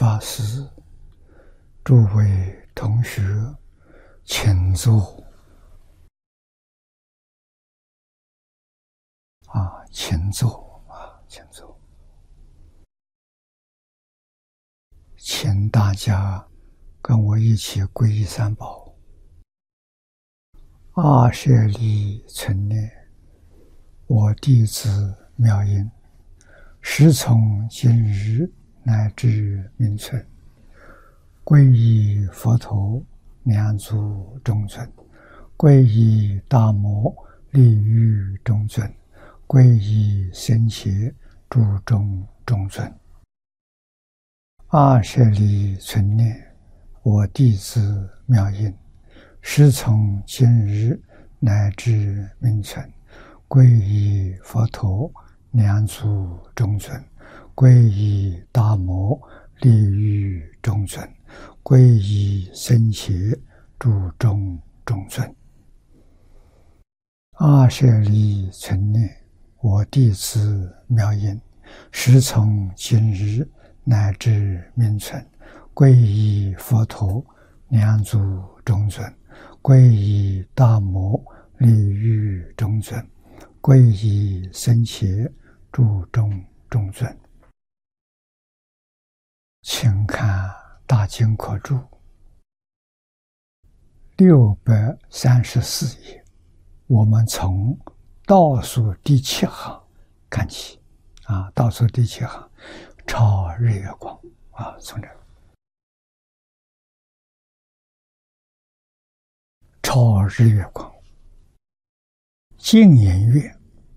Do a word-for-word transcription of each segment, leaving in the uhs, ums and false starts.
法师，诸位同学，请坐。啊，请坐啊，请坐。请大家跟我一起皈依三宝。阿舍利存念，我弟子妙音，时从今日乃至明存，皈依佛陀，两足中尊；皈依大摩，利欲中尊；皈依僧伽，诸众中尊。阿舍利存念，我弟子妙音，时从今日乃至明存，皈依佛陀，两足中尊；皈依大摩，利欲中尊；皈依僧伽，诸众中尊。阿舍利存念，我弟子妙音，时从今日乃至明存，皈依佛陀，两足中尊；皈依大摩，利欲中尊；皈依僧伽，诸众中尊。请看大经课注六百三十四页，我们从倒数第七行看起啊，倒数第七行，超日月光啊，从这超日月光，净音乐，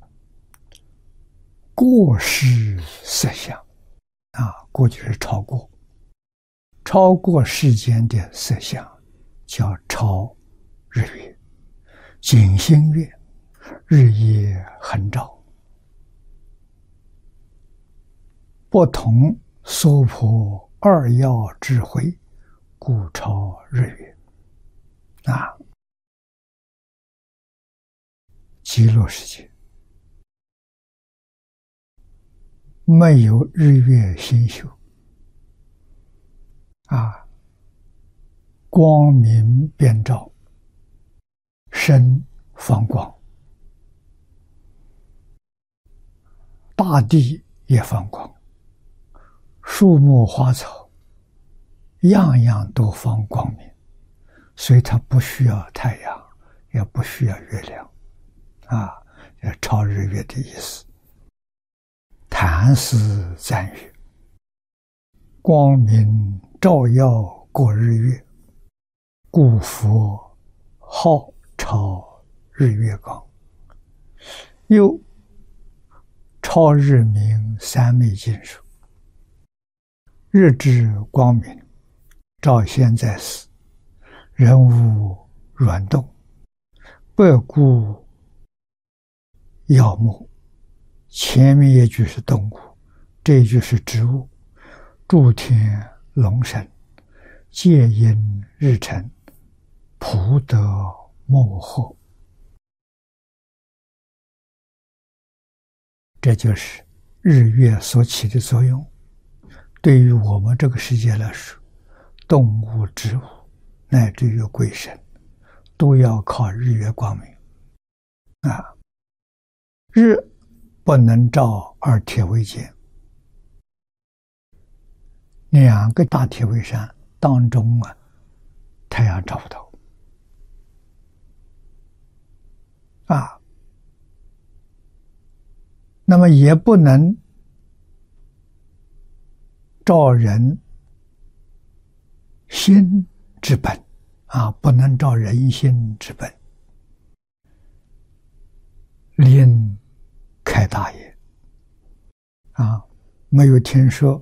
过失色相啊，过就是超过，超过世间的色相叫超日月，景星月，日夜恒照，不同娑婆二要智慧，故超日月啊。极乐世界没有日月星宿啊，光明遍照，身放光，大地也放光，树木花草样样都放光明，所以它不需要太阳，也不需要月亮啊，超日月的意思。坛斯赞曰：光明照耀过日月，故佛号超日月光。又超日明三昧经说：日之光明，照现在时，人无软动，百故药木。前面一句是动物，这一句是植物。诸天龙神，皆因日辰，普得莫惑。这就是日月所起的作用。对于我们这个世界来说，动物、植物乃至于鬼神，都要靠日月光明啊。日不能照二铁围间，两个大铁围山当中啊，太阳照不到啊，那么也不能照人心之本啊，不能照人心之本，令开大业啊，没有听说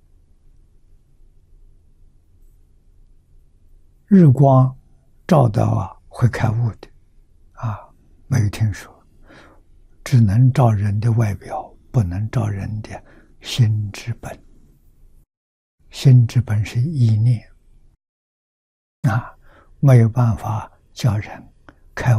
日光照到啊会开悟的啊，没有听说，只能照人的外表，不能照人的心之本。心之本是意念啊，没有办法叫人